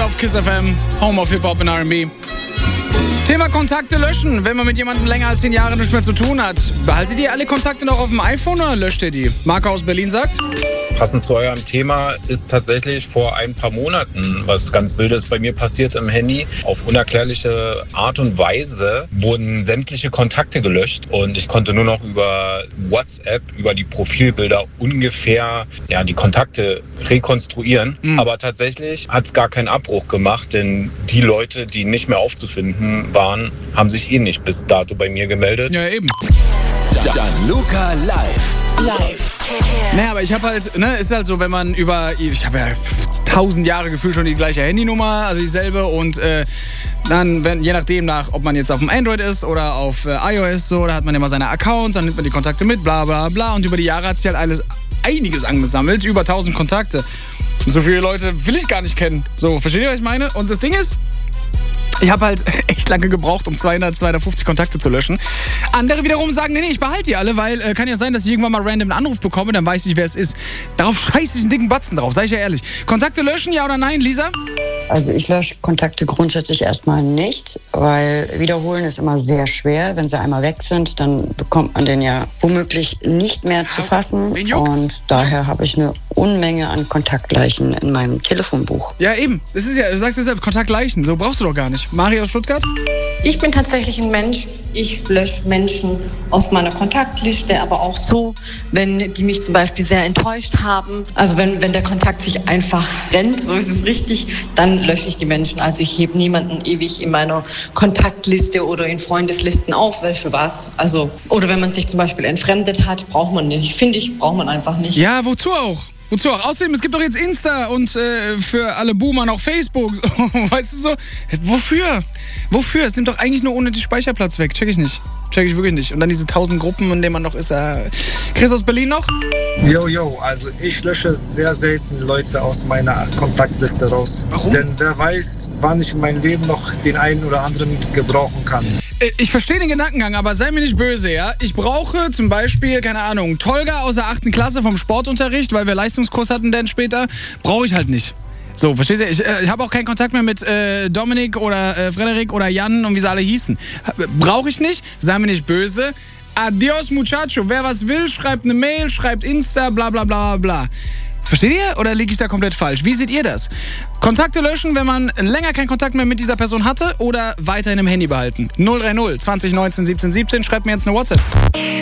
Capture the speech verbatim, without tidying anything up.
auf KISS F M, Home of Hip-Hop und R and B. Thema Kontakte löschen, wenn man mit jemandem länger als zehn Jahre nichts mehr zu tun hat. Behaltet ihr alle Kontakte noch auf dem iPhone oder löscht ihr die? Marco aus Berlin sagt: Passend zu eurem Thema ist tatsächlich vor ein paar Monaten was ganz Wildes bei mir passiert im Handy. Auf unerklärliche Art und Weise wurden sämtliche Kontakte gelöscht und ich konnte nur noch über WhatsApp, über die Profilbilder ungefähr ja, die Kontakte rekonstruieren. Mhm. Aber tatsächlich hat es gar keinen Abbruch gemacht, denn die Leute, die nicht mehr aufzufinden waren, haben sich eh nicht bis dato bei mir gemeldet. Ja, eben. Gianluca live. Live. Naja, aber ich habe halt, ne, ist halt so, wenn man über, ich habe ja tausend Jahre gefühlt schon die gleiche Handynummer, also dieselbe und äh, dann, wenn, je nachdem nach, ob man jetzt auf dem Android ist oder auf äh, iOS, so, da hat man immer seine Accounts, dann nimmt man die Kontakte mit, bla bla bla und über die Jahre hat sich halt alles, einiges angesammelt, über tausend Kontakte. So viele Leute will ich gar nicht kennen. So, versteht ihr, was ich meine? Und das Ding ist, ich habe halt echt lange gebraucht, um zweihundert, zweihundertfünfzig Kontakte zu löschen. Andere wiederum sagen, nee, nee, ich behalte die alle, weil äh, kann ja sein, dass ich irgendwann mal random einen Anruf bekomme, dann weiß ich, wer es ist. Darauf scheiße ich einen dicken Batzen drauf, sag ich ja ehrlich. Kontakte löschen, ja oder nein, Lisa? Also ich lösche Kontakte grundsätzlich erstmal nicht, weil wiederholen ist immer sehr schwer. Wenn sie einmal weg sind, dann bekommt man den ja womöglich nicht mehr zu fassen. Und daher habe ich eine Unmenge an Kontaktleichen in meinem Telefonbuch. Ja, eben. Das ist ja, du sagst ja selbst, Kontaktleichen. So brauchst du doch gar nicht. Mario aus Stuttgart? Ich bin tatsächlich ein Mensch. Ich lösche Menschen aus meiner Kontaktliste, aber auch so, wenn die mich zum Beispiel sehr enttäuscht haben. Also wenn, wenn der Kontakt sich einfach rennt, so ist es richtig, dann lösche ich die Menschen. Also ich hebe niemanden ewig in meiner Kontaktliste oder in Freundeslisten auf, weil für was? Also, oder wenn man sich zum Beispiel entfremdet hat, braucht man nicht. Finde ich, braucht man einfach nicht. Ja, wozu auch? Wozu auch? Außerdem, es gibt doch jetzt Insta und äh, für alle Boomer noch Facebook. Weißt du so? Wofür? Wofür? Es nimmt doch eigentlich nur unnötig Speicherplatz weg. Check ich nicht. Check ich wirklich nicht. Und dann diese tausend Gruppen, in denen man noch ist. Äh Chris aus Berlin noch? Jo, jo, also ich lösche sehr selten Leute aus meiner Kontaktliste raus. Warum? Denn wer weiß, wann ich in meinem Leben noch den einen oder anderen gebrauchen kann. Ich verstehe den Gedankengang, aber sei mir nicht böse, ja? Ich brauche zum Beispiel, keine Ahnung, Tolga aus der achten Klasse vom Sportunterricht, weil wir Leistungskurs hatten dann später. Brauche ich halt nicht. So, verstehst du? Ich, äh, ich habe auch keinen Kontakt mehr mit äh, Dominik oder äh, Frederik oder Jan und wie sie alle hießen. Brauche ich nicht, sei mir nicht böse. Adios, muchacho. Wer was will, schreibt eine Mail, schreibt Insta, bla bla bla bla. Versteht ihr? Oder liege ich da komplett falsch? Wie seht ihr das? Kontakte löschen, wenn man länger keinen Kontakt mehr mit dieser Person hatte oder weiterhin im Handy behalten? null drei null zwanzig neunzehn siebzehn siebzehn. Schreibt mir jetzt eine WhatsApp.